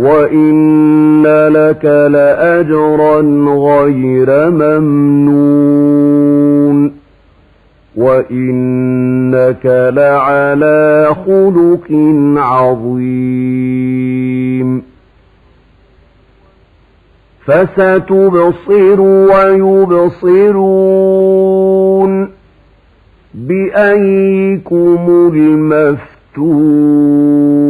وإن لك لأجرا غير ممنون وإنك لعلى خلق عظيم فستبصر ويبصرون بأيكم المفتون